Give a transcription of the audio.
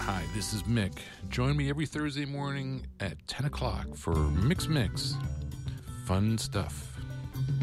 Hi, this is Mick. Join me every Thursday morning at 10 o'clock for Mix. Fun stuff.